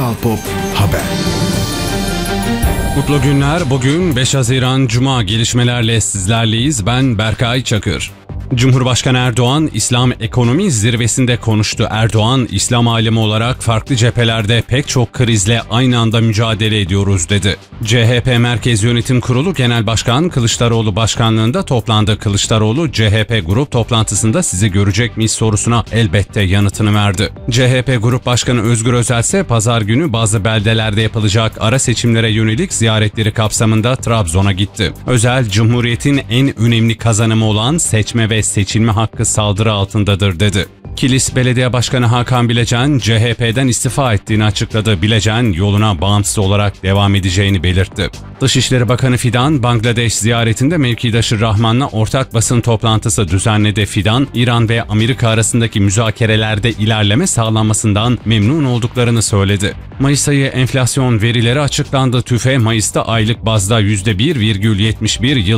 Kral Pop Haber. Mutlu günler. Bugün 5 Haziran Cuma, gelişmelerle sizlerleyiz. Ben Berkay Çakır. Cumhurbaşkanı Erdoğan, İslam ekonomi zirvesinde konuştu. Erdoğan, İslam alimi olarak farklı cephelerde pek çok krizle aynı anda mücadele ediyoruz dedi. CHP Merkez Yönetim Kurulu Genel Başkan Kılıçdaroğlu başkanlığında toplandı. Kılıçdaroğlu, CHP grup toplantısında sizi görecek miyiz sorusuna elbette yanıtını verdi. CHP Grup Başkanı Özgür Özel ise pazar günü bazı beldelerde yapılacak ara seçimlere yönelik ziyaretleri kapsamında Trabzon'a gitti. Özel, Cumhuriyet'in en önemli kazanımı olan seçme ve seçilme hakkı saldırı altındadır dedi. Kilis Belediye Başkanı Hakan Bilecen, CHP'den istifa ettiğini açıkladı. Bilecen, yoluna bağımsız olarak devam edeceğini belirtti. Dışişleri Bakanı Fidan, Bangladeş ziyaretinde mevkidaşı Rahman'la ortak basın toplantısı düzenledi. Fidan, İran ve Amerika arasındaki müzakerelerde ilerleme sağlanmasından memnun olduklarını söyledi. Mayıs ayı enflasyon verileri açıklandı. TÜFE, Mayıs'ta aylık bazda %1,71,